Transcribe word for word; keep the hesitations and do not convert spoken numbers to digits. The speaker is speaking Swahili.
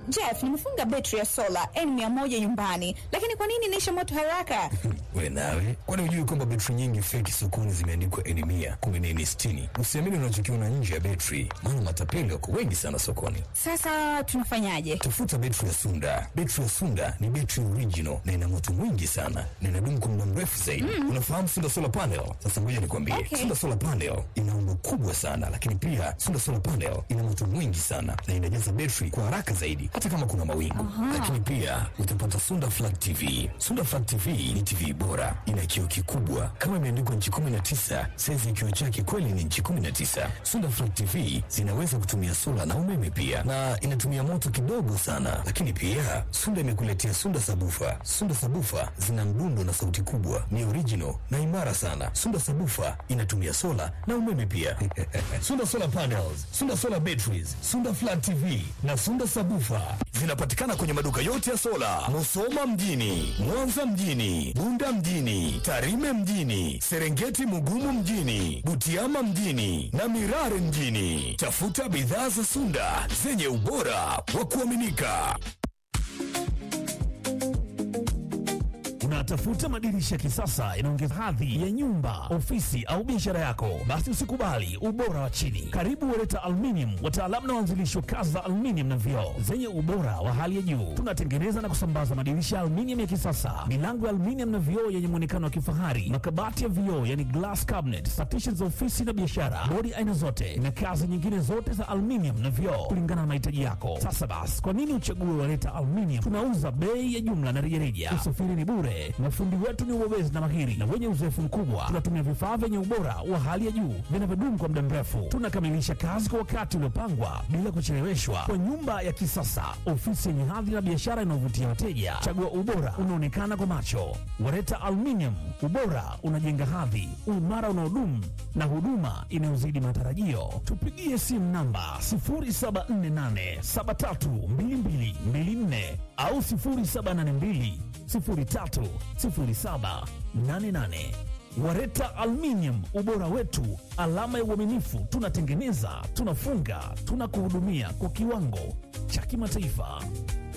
Jeff, nimefunga betri ya sola N mia moja nyumbani, lakini kwa nini inaisha moto haraka? We nawe, kwani hujui kwamba betri nyingi feki sokoni zimeandikwa N mia kumi na nne sitini? Usiamini unachokiona nje ya betri, maana matapeli wako wengi sana sokoni. Sasa tunafanyaje? Tafuta betri ya Sunda. Betri ya Sunda ni betri original na ina moto mwingi sana na inadumu kwa muda mrefu zaidi. Mm. Unafahamu Sunda Solar Panel? Sasa ngoja nikwambie. Okay. Sunda Solar Panel ina umbo kubwa sana, lakini pia Sunda Solar Panel ina moto mwingi sana na inajaza betri kwa haraka zaidi hata kama kuna mawingu. Aha. Lakini pia utapata Sunda Flat T V. Sunda Flat T V ni T V bora, ina kioo kikubwa kama imeandikwa inchi kumi na tisa, size kioo chake kweli ni inchi kumi na tisa. Sunda Flat T V zinaweza kutumia sola na umeme pia, na inatumia moto kidogo sana. Lakini pia Sunda imekuletea Sunda Sabufa. Sunda Sabufa zina mdundo na sauti kubwa, ni original na imara sana. Sunda Sabufa inatumia sola na umeme pia. Sunda Solar Panels, Sunda Solar Batteries, Sunda Flat T V na Sunda Sabufa zinapatikana kwenye maduka yote ya sola, Musoma mjini, Mwanza mjini, Bunda mjini, Tarime mjini, Serengeti Mugumu mjini, Butiama mjini na Mirare mjini. Tafuta bidhaa za Sunda zenye ubora wa kuaminika. Unatafuta madirisha ya kisasa inaongeza hadhi ya nyumba, ofisi au biashara yako? Basi usikubali ubora wa chini. Karibu Wereta Aluminium, wataalamu na waanzilishi wa kazi za aluminium na vioo zenye ubora wa hali ya juu. Tunatengeneza na kusambaza madirisha ya aluminium ya kisasa, milango ya aluminium na vioo yenye muonekano wa kifahari, makabati ya vioo yani glass cabinet, partitions za ofisi na biashara, bodi aina zote na kazi nyingine zote za aluminium na vioo kulingana na mahitaji yako. Sasa basi, kwa nini uchague Wereta Aluminium? Tunauza bei ya jumla na rejareja. Usafiri ni bure. Mafundi wetu ni wabezi na mahiri na wenye uzoefu mkubwa. Tunatumia vifaa vyenye ubora wa hali ya juu vinavyodumu kwa muda mrefu. Tunakamilisha kazi kwa wakati uliopangwa bila kucheleweshwa, kwa nyumba ya kisasa, ofisi yenye hadhi na biashara inayovutia wateja. Chagua ubora unaonekana kwa macho. Wereta Aluminium, ubora unajenga hadhi, uimara unaodumu na huduma inayozidi matarajio. Tupigie simu namba sifuri saba nne nane saba tatu mbili mbili mbili nne au sifuri saba nane mbili sifuri tatu sifuri saba nane nane. Wereta Aluminium, ubora wetu, alama ya uaminifu. Tunatengeneza, tunafunga, tunakuhudumia kwa kiwango cha kimataifa.